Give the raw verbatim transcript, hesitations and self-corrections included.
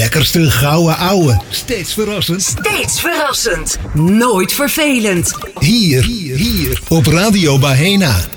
lekkerste gouden ouwe. Steeds verrassend. Steeds verrassend. Nooit vervelend. Hier, hier, hier op Radio Bahena.